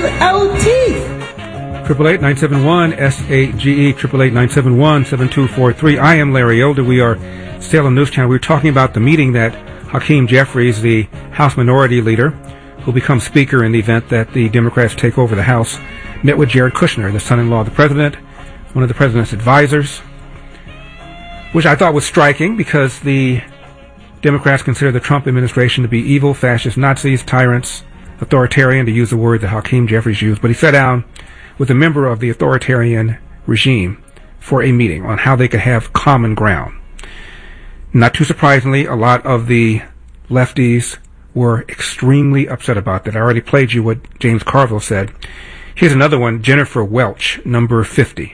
LT. 888-971-SAGE, 888-971-7243. I am Larry Elder. We are Salem News Channel. We were talking about the meeting that Hakeem Jeffries, the House Minority Leader, who becomes Speaker in the event that the Democrats take over the House, met with Jared Kushner, the son-in-law of the President, one of the President's advisors, which I thought was striking because the Democrats consider the Trump administration to be evil, fascist, Nazis, tyrants, authoritarian, to use the word that Hakeem Jeffries used. But he sat down with a member of the authoritarian regime for a meeting on how they could have common ground. Not too surprisingly, a lot of the lefties were extremely upset about that. I already played you what James Carville said. Here's another one, Jennifer Welch, number 50.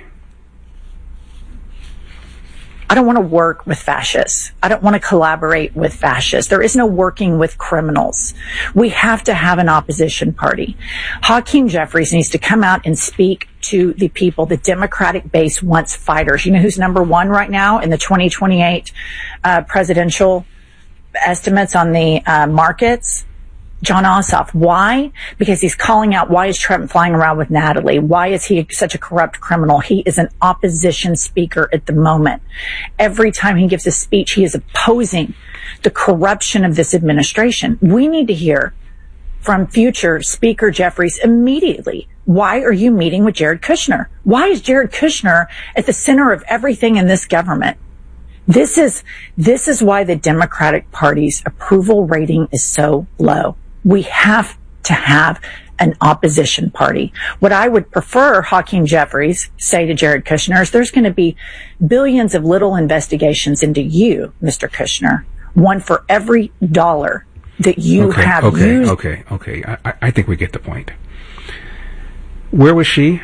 I don't want to work with fascists. I don't want to collaborate with fascists. There is no working with criminals. We have to have an opposition party. Hakeem Jeffries needs to come out and speak to the people. The Democratic base wants fighters. You know who's number one right now in the 2028 presidential estimates on the markets? John Ossoff. Why? Because he's calling out, why is Trump flying around with Natalie? Why is he such a corrupt criminal? He is an opposition speaker at the moment. Every time he gives a speech, he is opposing the corruption of this administration. We need to hear from future Speaker Jeffries immediately. Why are you meeting with Jared Kushner? Why is Jared Kushner at the center of everything in this government? This is why the Democratic Party's approval rating is so low. We have to have an opposition party. What I would prefer Hakeem Jeffries say to Jared Kushner is there's going to be billions of little investigations into you, Mr. Kushner, one for every dollar that you have used. Okay. I think we get the point. Where was she?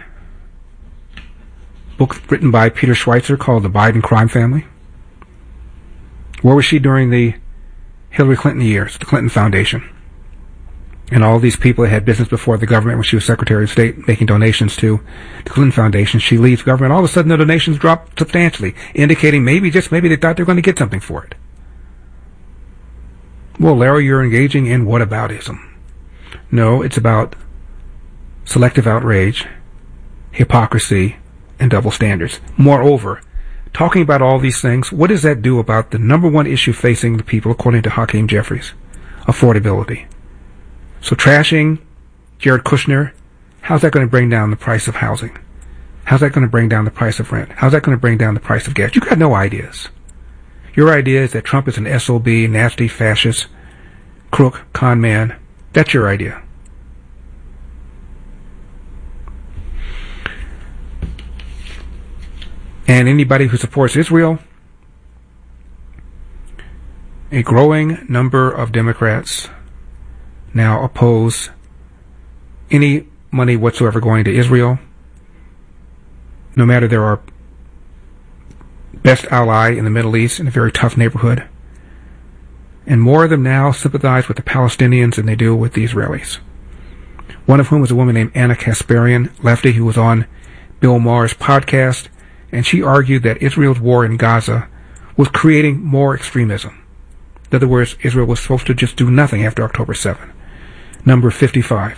Book written by Peter Schweitzer called The Biden Crime Family. Where was she during the Hillary Clinton years, the Clinton Foundation? And all these people that had business before the government when she was Secretary of State making donations to the Clinton Foundation. She leaves government. All of a sudden the donations drop substantially, indicating maybe, just maybe, they thought they were going to get something for it. Well, Larry, you're engaging in whataboutism. No, it's about selective outrage, hypocrisy, and double standards. Moreover, talking about all these things, what does that do about the number one issue facing the people, according to Hakeem Jeffries? Affordability. So trashing Jared Kushner, how's that going to bring down the price of housing? How's that going to bring down the price of rent? How's that going to bring down the price of gas? You got no ideas. Your idea is that Trump is an SOB, nasty, fascist, crook, con man. That's your idea. And anybody who supports Israel, a growing number of Democrats now oppose any money whatsoever going to Israel, no matter they're our best ally in the Middle East in a very tough neighborhood. And more of them now sympathize with the Palestinians than they do with the Israelis. One of whom is a woman named Anna Kasparian, lefty, who was on Bill Maher's podcast, and she argued that Israel's war in Gaza was creating more extremism. In other words, Israel was supposed to just do nothing after October 7. Number 55.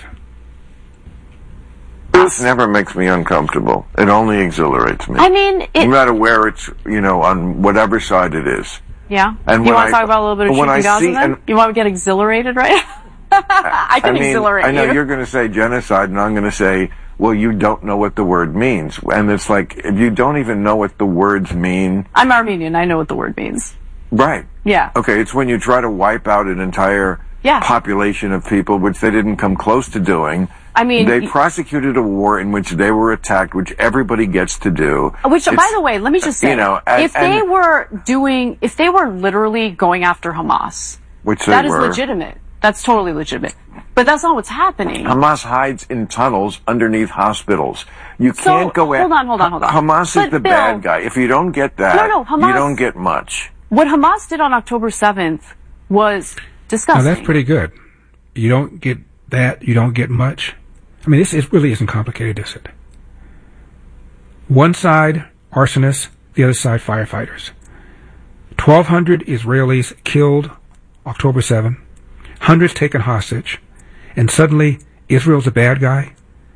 This never makes me uncomfortable. It only exhilarates me. I mean, no matter where it's, on whatever side it is. Yeah. And you want to talk about a little bit of shooting Gaza then? You want to get exhilarated, right? I can exhilarate you. I know you're going to say genocide, and I'm going to say, well, you don't know what the word means. And it's like, if you don't even know what the words mean. I'm Armenian. I know what the word means. Right. Yeah. Okay, it's when you try to wipe out an entire population of people, which they didn't come close to doing. I mean, they prosecuted a war in which they were attacked, which everybody gets to do. Which, by the way, let me just say, if they were literally going after Hamas, that is legitimate. That's totally legitimate. But that's not what's happening. Hamas hides in tunnels underneath hospitals. You can't go after. Hold on. Hamas is the bad guy. If you don't get that, Hamas, you don't get much. What Hamas did on October 7th was disgusting. Now, that's pretty good. You don't get that. You don't get much. I mean, it really isn't complicated, is it? One side, arsonists, the other side, firefighters. 1,200 Israelis killed October 7, hundreds taken hostage, and suddenly Israel's a bad guy?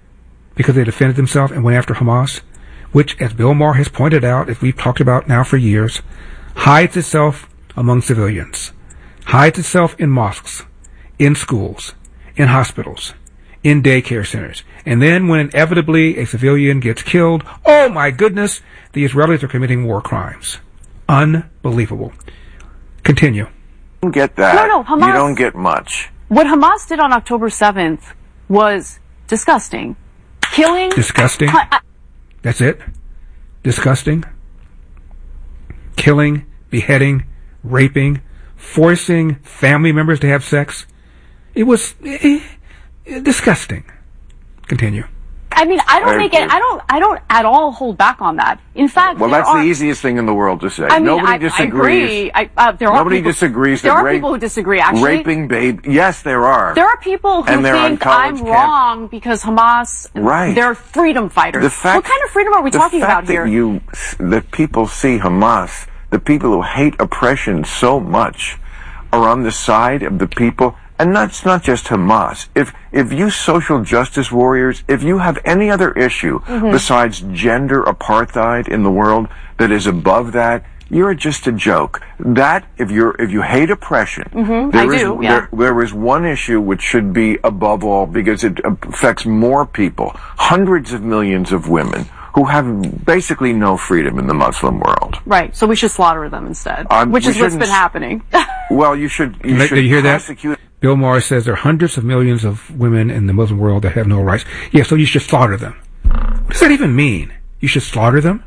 because they defended themselves and went after Hamas, which, as Bill Maher has pointed out, as we've talked about now for years, hides itself among civilians, hides itself in mosques, in schools, in hospitals, in daycare centers. And then when inevitably a civilian gets killed, oh my goodness, the Israelis are committing war crimes. Unbelievable. Continue. You don't get that. No, Hamas, you don't get much. What Hamas did on October 7th was disgusting. Killing. Disgusting? That's it? Disgusting? Killing, beheading, raping, forcing family members to have sex. It was disgusting. Continue. I mean, I don't at all hold back on that. In fact, well, that's the easiest thing in the world to say. I mean, nobody disagrees. I agree. Nobody disagrees. There are people who disagree, actually. Raping baby. Yes, there are. There are people who think I'm wrong because Hamas, they're freedom fighters. What kind of freedom are we talking about here? That people see Hamas, the people who hate oppression so much, are on the side of the people. And that's not just Hamas. If you social justice warriors, if you have any other issue besides gender apartheid in the world that is above that, you're just a joke. That, if you hate oppression, there is one issue which should be above all because it affects more people, hundreds of millions of women who have basically no freedom in the Muslim world. Right. So we should slaughter them instead, which is what's been happening. Well, you should Did you hear prosecute. That? Bill Maher says there are hundreds of millions of women in the Muslim world that have no rights. Yeah, so you should slaughter them. What does that even mean? You should slaughter them?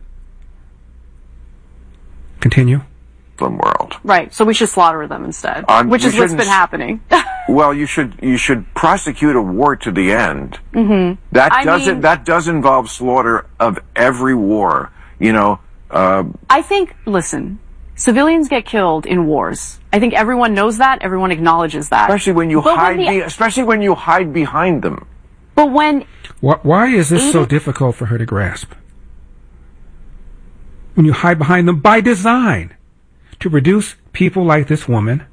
Continue. Muslim world. Right. So we should slaughter them instead, which is what's been happening. Well, you should prosecute a war to the end. That does involve slaughter of every war. You know. I think. Listen. Civilians get killed in wars. I think everyone knows that. Everyone acknowledges that. Especially when you hide behind them. But when... Why is this so difficult for her to grasp? When you hide behind them by design to produce people like this woman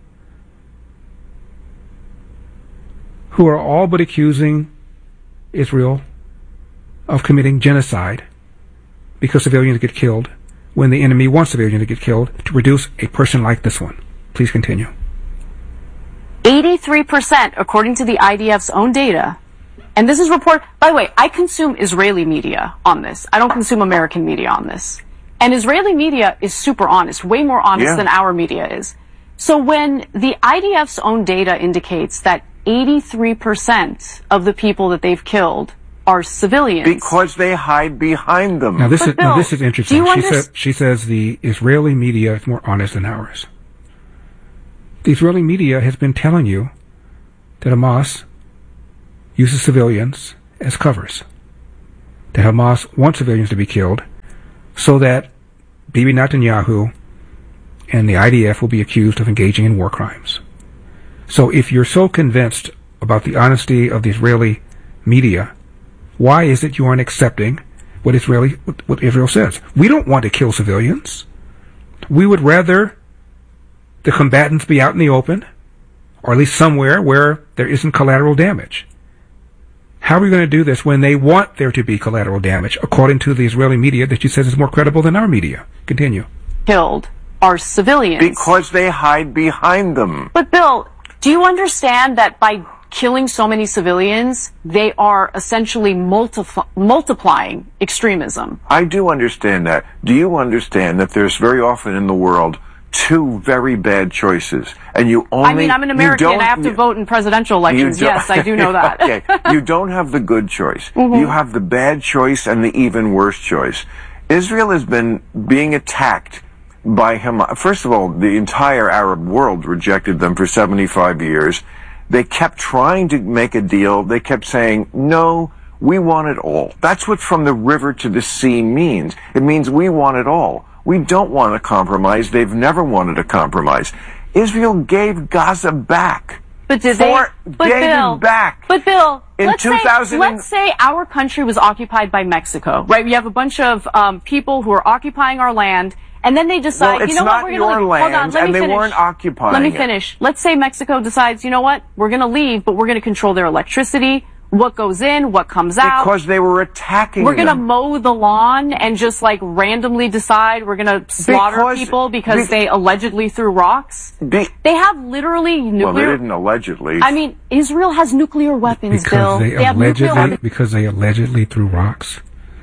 who are all but accusing Israel of committing genocide because civilians get killed when the enemy wants civilians to get killed, to produce a person like this one. Please continue. 83%, according to the IDF's own data, and this is report. By the way, I consume Israeli media on this. I don't consume American media on this. And Israeli media is super honest, way more honest than our media is. So when the IDF's own data indicates that 83% of the people that they've killed are civilians. Because they hide behind them. Now this is interesting. She says the Israeli media is more honest than ours. The Israeli media has been telling you that Hamas uses civilians as covers. That Hamas wants civilians to be killed so that Bibi Netanyahu and the IDF will be accused of engaging in war crimes. So if you're so convinced about the honesty of the Israeli media, why is it you aren't accepting what Israel says? We don't want to kill civilians. We would rather the combatants be out in the open, or at least somewhere where there isn't collateral damage. How are we going to do this when they want there to be collateral damage, according to the Israeli media that she says is more credible than our media? Continue. Killed are civilians. Because they hide behind them. But Bill, do you understand that by killing so many civilians, they are essentially multiplying extremism? I do understand that. Do you understand that there's very often in the world two very bad choices, and you only... I mean, I'm an American, I have to vote in presidential elections. Yes, I do know that. Okay, you don't have the good choice. You have the bad choice and the even worse choice. Israel has been being attacked by Hamas. First of all, the entire Arab world rejected them for 75 years. They kept trying to make a deal. They kept saying, no, we want it all. That's what from the river to the sea means. It means we want it all. We don't want a compromise. They've never wanted a compromise. Israel gave Gaza back. But did back. But Bill, in let's say our country was occupied by Mexico, right? We have a bunch of people who are occupying our land, and then they decide, you know what, we're going to leave. Hold on, let me finish. They weren't occupying Let me finish. Let's say Mexico decides, you know what, we're going to leave, but we're going to control their electricity. what goes in, what comes out. Because they were attacking We're going to them. mow the lawn and just like randomly decide we're going to slaughter people because they allegedly threw rocks. They have literally nuclear. Well, they didn't allegedly. I mean, Israel has nuclear weapons, Bill. They have nuclear weapons. Because they allegedly threw rocks.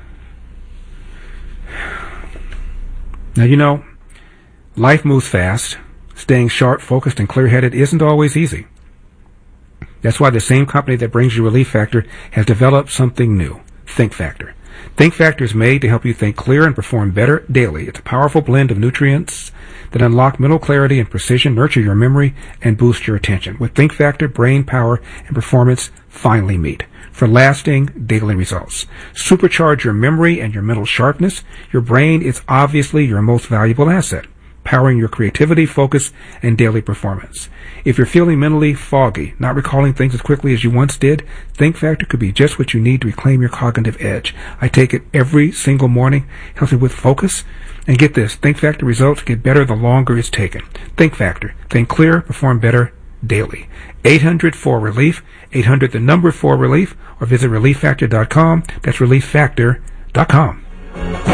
Now, you know, life moves fast. Staying sharp, focused, and clear-headed isn't always easy. That's why the same company that brings you Relief Factor has developed something new, Think Factor. Think Factor is made to help you think clear and perform better daily. It's a powerful blend of nutrients that unlock mental clarity and precision, nurture your memory, and boost your attention. With Think Factor, brain power and performance finally meet for lasting daily results. Supercharge your memory and your mental sharpness. Your brain is obviously your most valuable asset, powering your creativity, focus, and daily performance. If you're feeling mentally foggy, not recalling things as quickly as you once did, Think Factor could be just what you need to reclaim your cognitive edge. I take it every single morning, helps me with focus. And get this, Think Factor results get better the longer it's taken. Think Factor. Think clear, perform better daily. 800-4-RELIEF, 800-4-RELIEF, or visit ReliefFactor.com. That's ReliefFactor.com.